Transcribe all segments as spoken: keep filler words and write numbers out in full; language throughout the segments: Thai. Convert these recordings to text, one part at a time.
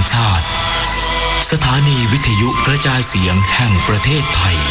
ชาติสถานีวิทยุกระจายเสียงแห่งประเทศไทย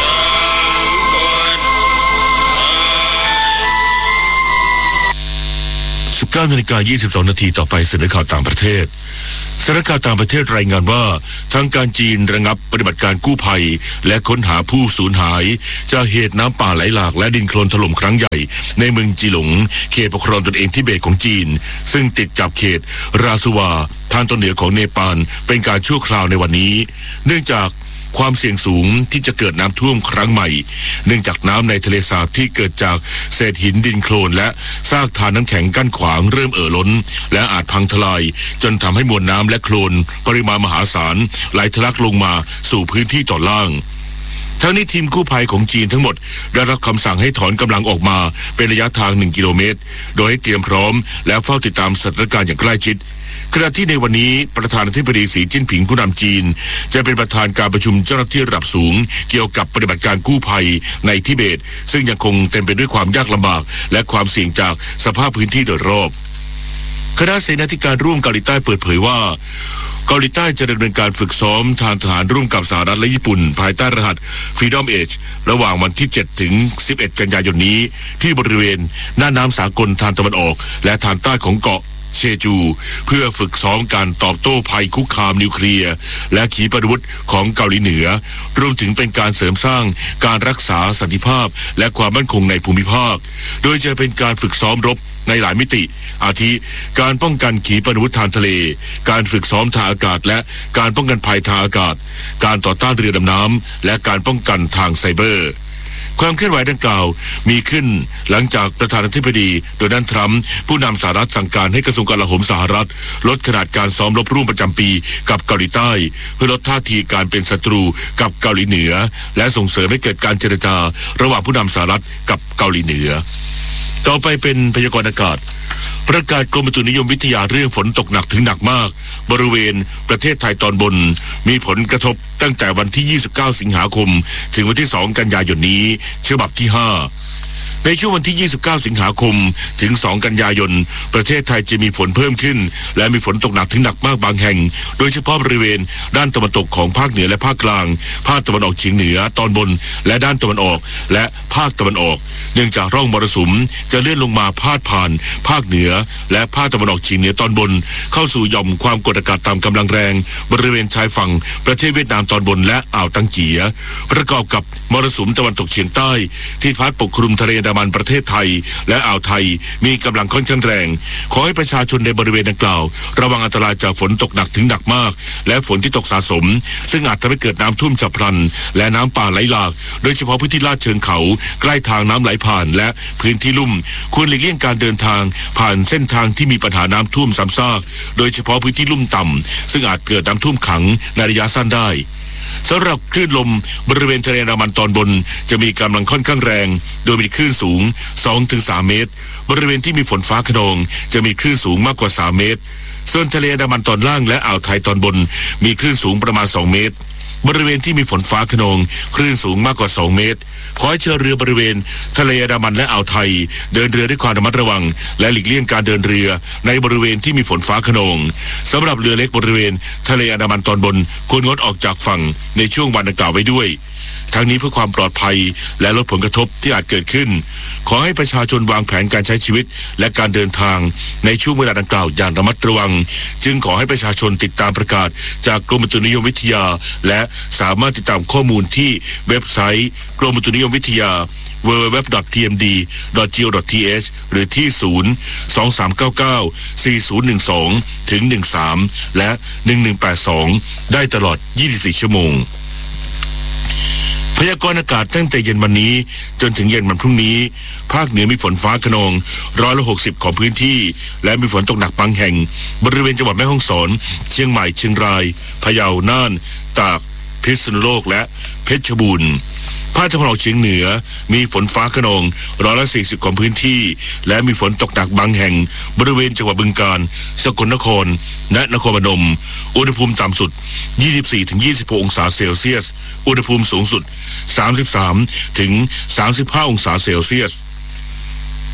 สิบเก้านาฬิกายี่สิบสองนาทีต่อไปเสนอข่าวต่างประเทศสถานการณ์ต่างประเทศรายงานว่าทางการจีนระงับปฏิบัติการกู้ภัยและค้นหาผู้สูญหายจากเหตุน้ำป่าไหลหลากและดินโคลนถล่มครั้งใหญ่ในเมืองจีหลงเขตปกครองตนเองทิเบตของจีนซึ่งติดกับเขตราสุวาทางตอนเหนือของเนปาลเป็นการชั่วคราวในวันนี้เนื่องจากความเสี่ยงสูงที่จะเกิดน้ำท่วมครั้งใหม่เนื่องจากน้ำในทะเลสาบที่เกิดจากเศษหินดินโคลนและซากทานน้ำแข็งกั้นขวางเริ่มเอ่อล้นและอาจพังทลายจนทำให้มวลน้ำและโคลนปริมาณมหาศาลไหลทะลักลงมาสู่พื้นที่ตอนล่างทั้งนี้ทีมกู้ภัยของจีนทั้งหมดได้รับคำสั่งให้ถอนกำลังออกมาเป็นระยะทางหนึ่งกิโลเมตรโดยให้เตรียมพร้อมและเฝ้าติดตามสถานการณ์อย่างใกล้ชิดขณะที่ในวันนี้ประธานาธิบดีสีจิ้นผิงผู้นำจีนจะเป็นประธานการประชุมเจ้าหน้าที่ระดับสูงเกี่ยวกับปฏิบัติการกู้ภัยในทิเบตซึ่งยังคงเต็มไปด้วยความยากลำบากและความเสี่ยงจากสภาพพื้นที่โดยรอบคณะเสนาธิการร่วมเกาหลีใต้เปิดเผยว่าเกาหลีใต้จะดำเนินการฝึกซ้อมทางทหารร่วมกับสหรัฐและญี่ปุ่นภายใต้รหัส Freedom Age ระหว่างวันที่เจ็ดถึงสิบเอ็ดกันยายนนี้ที่บริเวณหน้าน้ำสากลทางตะวันออกและทางใต้ของเกาะเชจูเพื่อฝึกซ้อมการตอบโต้ภัยคุกคามนิวเคลียร์และขีปนาวุธของเกาหลีเหนือรวมถึงเป็นการเสริมสร้างการรักษาสันติภาพและความมั่นคงในภูมิภาคโดยจะเป็นการฝึกซ้อมรบในหลายมิติอาทิการป้องกันขีปนาวุธทางทะเลการฝึกซ้อมทางอากาศและการป้องกันภัยทางอากาศการต่อต้านเรือดำน้ำและการป้องกันทางไซเบอร์ความเคลื่อนไหวดังกล่าวมีขึ้นหลังจากประธานาธิบดีโดนัลด์ทรัมป์ผู้นำสหรัฐสั่งการให้กระทรวงกลาโหมสหรัฐลดขนาดการซ้อมรบร่วมประจำปีกับเกาหลีใต้เพื่อลดท่าทีการเป็นศัตรูกับเกาหลีเหนือและส่งเสริมให้เกิดการเจรจาระหว่างผู้นำสหรัฐกับเกาหลีเหนือต่อไปเป็นพยากรณ์อากาศประกาศกรมอุตุนิยมวิทยาเรื่องฝนตกหนักถึงหนักมากบริเวณประเทศไทยตอนบนมีผลกระทบตั้งแต่วันที่ยี่สิบเก้าสิงหาคมถึงวันที่สองกันยายนนี้ฉบับที่ห้าในช่วงวันที่ยี่สิบเก้าสิงหาคมถึงสองกันยายนประเทศไทยจะมีฝนเพิ่มขึ้นและมีฝนตกหนักถึงหนักมากบางแห่งโดยเฉพาะบริเวณด้านตะวันตกของภาคเหนือและภาคกลางภาคตะวันออกเฉียงเหนือตอนบนและด้านตะวันออกและภาคตะวันออกเนื่องจากร่องมรสุมจะเลื่อนลงมาพาดผ่านภาคเหนือและภาคตะวันออกเฉียงเหนือตอนบนเข้าสู่หย่อมความกดอากาศต่ำกำลังแรงบริเวณชายฝั่งประเทศเวียดนามตอนบนและอ่าวตังเกียประกอบกับมรสุมตะวันตกเฉียงใต้ที่พัดปกคลุมทะเลอันดามันประเทศไทยและอ่าวไทยมีกำลังค่อนข้างแรงขอให้ประชาชนในบริเวณดังกล่าวระวังอันตรายจากฝนตกหนักถึงหนักมากและฝนที่ตกสะสมซึ่งอาจทำให้เกิดน้ำท่วมฉับพลันและน้ำป่าไหลหลากโดยเฉพาะพื้นที่ลาดเชิงเขาใกล้ทางน้ำไหลผ่านและพื้นที่ลุ่มควรหลีกเลี่ยงการเดินทางผ่านเส้นทางที่มีปัญหาน้ำท่วมซ้ำซากโดยเฉพาะพื้นที่ลุ่มต่ำซึ่งอาจเกิดน้ำท่วมขังในระยะสั้นได้สำหรับคลื่นลมบริเวณทะเลอันดามันตอนบนจะมีกำลังค่อนข้างแรงโดยมีคลื่นสูง สองถึงสาม เมตรบริเวณที่มีฝนฟ้าคะนองจะมีคลื่นสูงมากกว่าสามเมตรส่วนทะเลอันดามันตอนล่างและอ่าวไทยตอนบนมีคลื่นสูงประมาณสองเมตรบริเวณที่มีฝนฟ้าคะนองคลื่นสูงมากกว่าสองเมตรขอให้เรือเรือบริเวณทะเลอันดามันและอ่าวไทยเดินเรือด้วยความระมัดระวังและหลีกเลี่ยงการเดินเรือในบริเวณที่มีฝนฟ้าคะนองสำหรับเรือเล็กบริเวณทะเลอันดามันตอนบนควรงดออกจากฝั่งในช่วงวันดังกล่าวไว้ด้วยทั้งนี้เพื่อความปลอดภัยและลดผลกระทบที่อาจเกิดขึ้นขอให้ประชาชนวางแผนการใช้ชีวิตและการเดินทางในช่วงเวลาดังกล่าวอย่างระมัดระวังจึงขอให้ประชาชนติดตามประกาศจากกรมอุตุนิยมวิทยาและสามารถติดตามข้อมูลที่เว็บไซต์กรมอุตุนิยมวิทยา ดับเบิลยู ดับเบิลยู ดับเบิลยู ดอท ที เอ็ม ดี ดอท จี โอ ดอท ที เอช หรือที่ศูนย์ สอง สาม เก้า เก้า สี่ ศูนย์ หนึ่ง สอง ถึง หนึ่ง สาม และ หนึ่ง หนึ่ง แปด สองได้ตลอดยี่สิบสี่ชั่วโมงพยากรณ์อากาศตั้งแต่เย็นวันนี้จนถึงเย็นวันพรุ่งนี้ภาคเหนือมีฝนฟ้าคะนองร้อยละหกสิบของพื้นที่และมีฝนตกหนักบางแห่งบริเวณจังหวัดแม่ฮ่องสอนเชียงใหม่เชียงรายพะเยาน่านตากพิษณุโลกและเพชรบูรณ์ภาคตะวันออกเฉียงเหนือมีฝนฟ้าคะนองร้อยละสี่สิบของพื้นที่และมีฝนตกหนักบางแห่งบริเวณจังหวัดบึงกาฬสกลนครและนครพนมอุณหภูมิต่ำสุด ยี่สิบสี่ถึงยี่สิบหก องศาเซลเซียสอุณหภูมิสูงสุด สามสิบสามถึงสามสิบห้า องศาเซลเซียส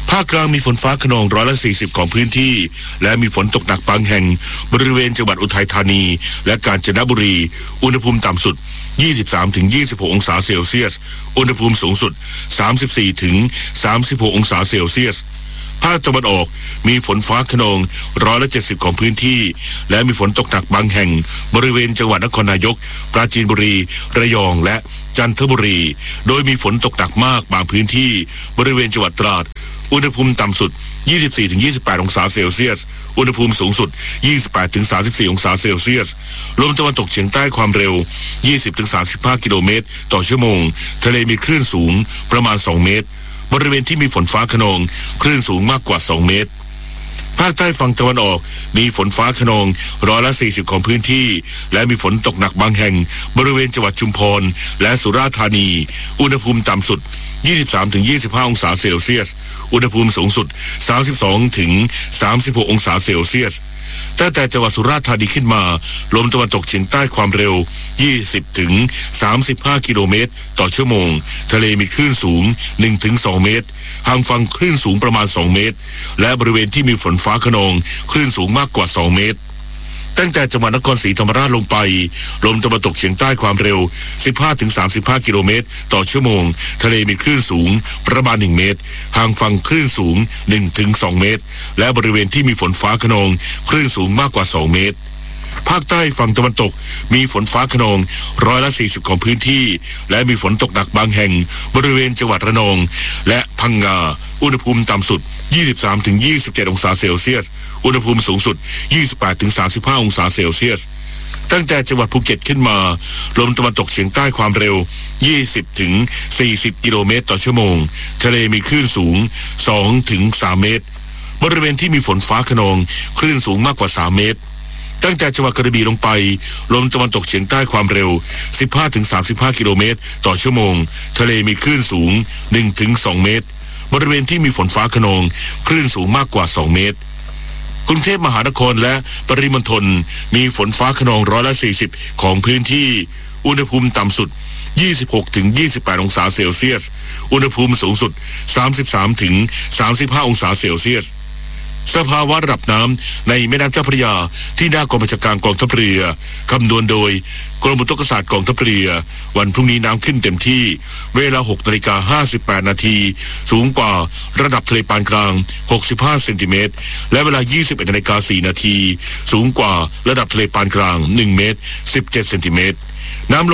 ภาคกลางมีฝนฟ้าคะนองร้อยละสี่สิบของพื้นที่และมีฝนตกหนักบางแห่งบริเวณจังหวัดอุทัยธานีและกาญจนบุรีอุณหภูมิต่ำสุด ยี่สิบสามถึงยี่สิบหก องศาเซลเซียสอุณหภูมิสูงสุด สามสิบสี่ถึงสามสิบหก องศาเซลเซียสภาคตะวันออกมีฝนฟ้าคะนองร้อยละเจ็ดสิบของพื้นที่และมีฝนตกหนักบางแห่งบริเวณจังหวัดนครนายกปราจีนบุรีระยองและจันทบุรีโดยมีฝนตกหนักมากบางพื้นที่บริเวณจังหวัดตราดอุณหภูมิต่ำสุด ยี่สิบสี่ถึงยี่สิบแปด องศาเซลเซียสอุณหภูมิสูงสุด ยี่สิบแปดถึงสามสิบสี่ องศาเซลเซียสลมตะวันตกเฉียงใต้ความเร็ว ยี่สิบถึงสามสิบห้า กิโลเมตรต่อชั่วโมงทะเลมีคลื่นสูงประมาณสองเมตรบริเวณที่มีฝนฟ้าคะนองคลื่นสูงมากกว่าสองเมตรภาคใต้ฝั่งตะวันออกมีฝนฟ้าคะนองร้อยละสี่สิบของพื้นที่และมีฝนตกหนักบางแห่งบริเวณจังหวัดชุมพรและสุราษฎร์ธานีอุณหภูมิต่ำสุด ยี่สิบสามถึงยี่สิบห้า องศาเซลเซียสอุณหภูมิสูงสุด สามสิบสองถึงสามสิบหก องศาเซลเซียสตั้งแต่จังหวัดสุราษฎร์ธานีขึ้นมาลมตะวันตกเฉียงใต้ความเร็ว ยี่สิบถึงสามสิบห้า กิโลเมตรต่อชั่วโมงทะเลมีคลื่นสูง หนึ่งถึงสอง เมตรห่างฝั่งคลื่นสูงประมาณสองเมตรและบริเวณที่มีฝนฟ้าคะนองคลื่นสูงมากกว่าสองเมตรตั้งแต่จังหวัดนครศรีธรรมราชลงไปลมตะวันตกเฉียงใต้ความเร็ว สิบห้าถึงสามสิบห้า กิโลเมตรต่อชั่วโมงทะเลมีคลื่นสูงประมาณหนึ่งเมตรห่างฝั่งคลื่นสูง หนึ่งถึงสอง เมตรและบริเวณที่มีฝนฟ้าคะนองคลื่นสูงมากกว่าสองเมตรภาคใต้ฝั่งตะวันตกมีฝนฟ้าคะนองร้อยละสี่สิบของพื้นที่และมีฝนตกหนักบางแห่งบริเวณจังหวัดระนองและพังงาอุณหภูมิต่ำสุด ยี่สิบสามถึงยี่สิบเจ็ด องศาเซลเซียสอุณหภูมิสูงสุด ยี่สิบแปดถึงสามสิบห้า องศาเซลเซียสตั้งแต่จังหวัดภูเก็ตขึ้นมาลมตะวันตกเฉียงใต้ความเร็ว ยี่สิบถึงสี่สิบ กิโลเมตรต่อชั่วโมงทะเลมีคลื่นสูง สองถึงสาม เมตรบริเวณที่มีฝนฟ้าคะนองคลื่นสูงมากกว่าสามเมตรตั้งแต่จังหวัดกระบี่ลงไปลมตะวันตกเฉียงใต้ความเร็ว สิบห้าถึงสามสิบห้า กิโลเมตรต่อชั่วโมงทะเลมีคลื่นสูง หนึ่งถึงสอง เมตรบริเวณที่มีฝนฟ้าคะนองคลื่นสูงมากกว่าสองเมตรกรุงเทพมหานครและปริมณฑลมีฝนฟ้าคะนองร้อยละสี่สิบของพื้นที่อุณหภูมิต่ำสุด ยี่สิบหกถึงยี่สิบแปด องศาเซลเซียสอุณหภูมิสูงสุด สามสิบสามถึงสามสิบห้า องศาเซลเซียสสภาวะระดับน้ำในแม่น้ำเจ้าพระยาที่หน้ากองบัญชาการกองทัพเรือคำนวณโดยกรมอุตุนิยมวิทยากองทัพเรือวันพรุ่งนี้น้ำขึ้นเต็มที่เวลา หกนาฬิกาห้าสิบแปด นาทีสูงกว่าระดับทะเลปานกลางหกสิบห้าเซนติเมตรและเวลา ยี่สิบเอ็ดนาฬิกาสี่ นาทีสูงกว่าระดับทะเลปานกลางหนึ่งเมตรสิบเจ็ดเซนติเมตรน้ำ